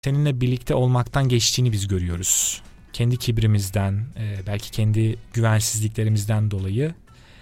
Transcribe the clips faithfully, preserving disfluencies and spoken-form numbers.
seninle birlikte olmaktan geçtiğini biz görüyoruz. Kendi kibrimizden, belki kendi güvensizliklerimizden dolayı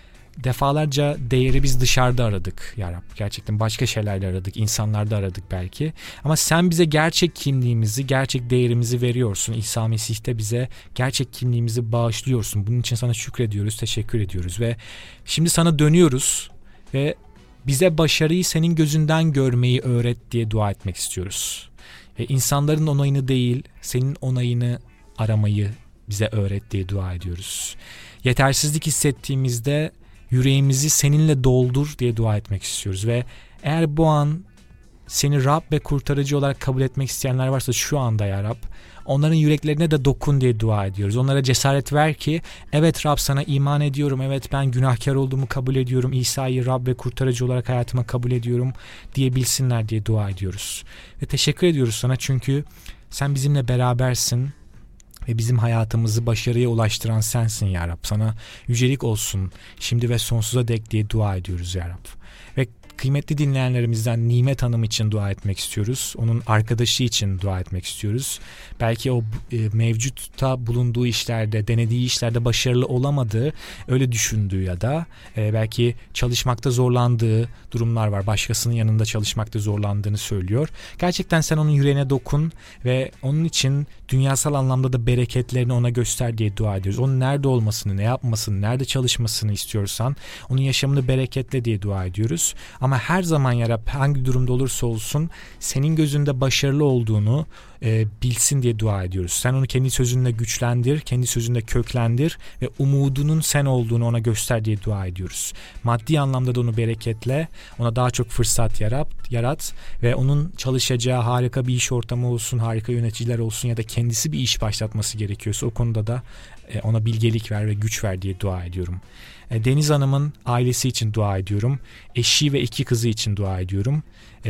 defalarca değeri biz dışarıda aradık ya Rab. Gerçekten başka şeylerle aradık, insanlarda aradık belki. Ama sen bize gerçek kimliğimizi, gerçek değerimizi veriyorsun. İsa Mesih'te bize gerçek kimliğimizi bağışlıyorsun. Bunun için sana şükrediyoruz, teşekkür ediyoruz ve şimdi sana dönüyoruz ve bize başarıyı senin gözünden görmeyi öğret diye dua etmek istiyoruz. E, insanların onayını değil, senin onayını aramayı bize öğret diye dua ediyoruz. Yetersizlik hissettiğimizde yüreğimizi seninle doldur diye dua etmek istiyoruz ve eğer bu an seni Rab ve kurtarıcı olarak kabul etmek isteyenler varsa şu anda ya Rab, onların yüreklerine de dokun diye dua ediyoruz. Onlara cesaret ver ki evet Rab sana iman ediyorum, evet ben günahkar olduğumu kabul ediyorum, İsa'yı Rab ve kurtarıcı olarak hayatıma kabul ediyorum diyebilsinler diye dua ediyoruz. Ve teşekkür ediyoruz sana çünkü sen bizimle berabersin. Ve bizim hayatımızı başarıya ulaştıran sensin ya Rab. Sana yücelik olsun şimdi ve sonsuza dek diye dua ediyoruz ya Rab. Ve kıymetli dinleyenlerimizden Nimet Hanım için dua etmek istiyoruz. Onun arkadaşı için dua etmek istiyoruz. Belki o e, mevcutta bulunduğu işlerde, denediği işlerde başarılı olamadığı, öyle düşündüğü ya da e, belki çalışmakta zorlandığı durumlar var. Başkasının yanında çalışmakta zorlandığını söylüyor. Gerçekten sen onun yüreğine dokun ve onun için dünyasal anlamda da bereketlerini ona göster diye dua ediyoruz. Onun nerede olmasını, ne yapmasını, nerede çalışmasını istiyorsan onun yaşamını bereketle diye dua ediyoruz. Ama her zaman ya Rab, hangi durumda olursa olsun senin gözünde başarılı olduğunu e, bilsin diye dua ediyoruz. Sen onu kendi sözünle güçlendir, kendi sözünde köklendir ve umudunun sen olduğunu ona göster diye dua ediyoruz. Maddi anlamda da onu bereketle, ona daha çok fırsat yarat, yarat ve onun çalışacağı harika bir iş ortamı olsun, harika yöneticiler olsun ya da kendisi bir iş başlatması gerekiyorsa o konuda da e, ona bilgelik ver ve güç ver diye dua ediyorum. E, Deniz Hanım'ın ailesi için dua ediyorum. Eşi ve iki kızı için dua ediyorum.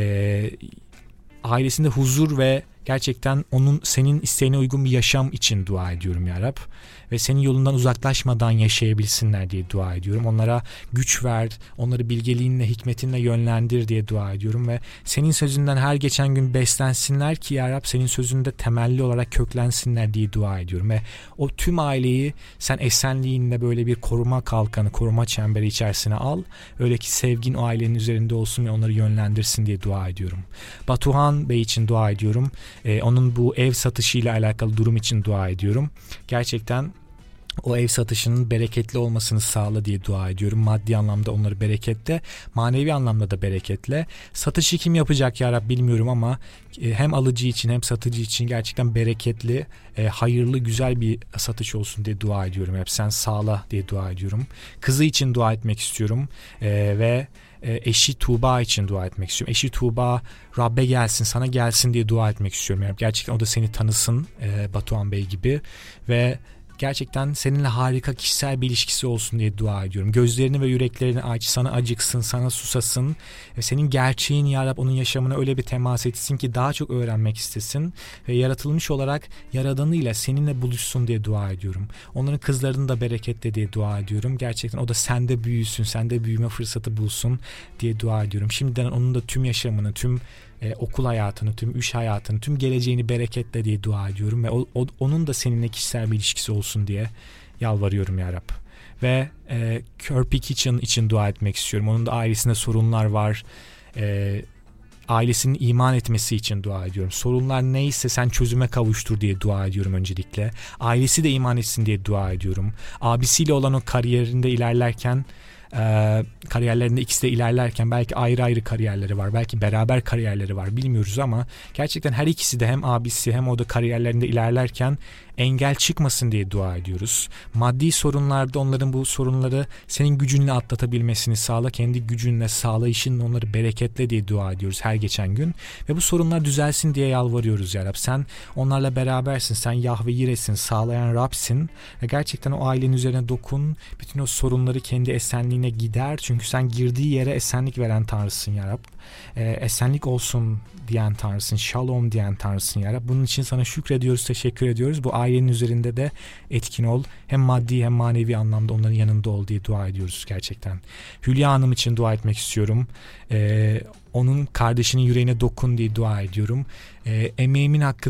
E, ailesinde huzur ve gerçekten onun senin isteğine uygun bir yaşam için dua ediyorum ya Rab. Ve senin yolundan uzaklaşmadan yaşayabilsinler diye dua ediyorum. Onlara güç ver, onları bilgeliğinle, hikmetinle yönlendir diye dua ediyorum. Ve senin sözünden her geçen gün beslensinler ki ya Rab senin sözünde temelli olarak köklensinler diye dua ediyorum. Ve o tüm aileyi sen esenliğinle böyle bir koruma kalkanı, koruma çemberi içerisine al. Öyle ki sevgin o ailenin üzerinde olsun ve onları yönlendirsin diye dua ediyorum. Batuhan Bey için dua ediyorum. Ee, onun bu ev satışıyla alakalı durum için dua ediyorum. Gerçekten o ev satışının bereketli olmasını sağla diye dua ediyorum. Maddi anlamda onları bereketle, manevi anlamda da bereketle. Satışı kim yapacak ya Rab bilmiyorum ama hem alıcı için hem satıcı için gerçekten bereketli, hayırlı, güzel bir satış olsun diye dua ediyorum. Hep sen sağla diye dua ediyorum. Kızı için dua etmek istiyorum ve eşi Tuğba için dua etmek istiyorum. Eşi Tuğba Rabbe gelsin, sana gelsin diye dua etmek istiyorum. Yani gerçekten o da seni tanısın Batuhan Bey gibi ve gerçekten seninle harika kişisel bir ilişkisi olsun diye dua ediyorum. Gözlerini ve yüreklerini aç, sana acıksın, sana susasın. Ve senin gerçeğin ya Rab onun yaşamına öyle bir temas etsin ki daha çok öğrenmek istesin. Ve yaratılmış olarak Yaradanıyla seninle buluşsun diye dua ediyorum. Onların kızlarını da bereketle diye dua ediyorum. Gerçekten o da sende büyüsün, sende büyüme fırsatı bulsun diye dua ediyorum. Şimdiden onun da tüm yaşamını, tüm Ee, okul hayatını, tüm iş hayatını, tüm geleceğini bereketle diye dua ediyorum ve o, o, onun da seninle kişisel bir ilişkisi olsun diye yalvarıyorum ya Rab. Ve e, Kirby Kitchen için dua etmek istiyorum. Onun da ailesinde sorunlar var. E, ailesinin iman etmesi için dua ediyorum. Sorunlar neyse sen çözüme kavuştur diye dua ediyorum öncelikle. Ailesi de iman etsin diye dua ediyorum. Abisiyle olan o kariyerinde ilerlerken Ee, kariyerlerinde ikisi de ilerlerken belki ayrı ayrı kariyerleri var, belki beraber kariyerleri var, bilmiyoruz ama gerçekten her ikisi de hem abisi hem o da kariyerlerinde ilerlerken engel çıkmasın diye dua ediyoruz. Maddi sorunlarda onların bu sorunları senin gücünle atlatabilmesini sağla, kendi gücünle, sağlayışınla onları bereketle diye dua ediyoruz her geçen gün ve bu sorunlar düzelsin diye yalvarıyoruz ya Rab. Sen onlarla berabersin, sen Yahve Yire'sin, sağlayan Rab'sin ve gerçekten o ailenin üzerine dokun, bütün o sorunları kendi esenliğin eşliğine gider. Çünkü sen girdiği yere esenlik veren Tanrısın ya Rab. E, esenlik olsun diyen Tanrısın. Shalom diyen Tanrısın ya Rab. Bunun için sana şükrediyoruz, teşekkür ediyoruz. Bu ailenin üzerinde de etkin ol. Hem maddi hem manevi anlamda onların yanında ol diye dua ediyoruz gerçekten. Hülya Hanım için dua etmek istiyorum. E, onun kardeşinin yüreğine dokun diye dua ediyorum. E, emeğimin hakkı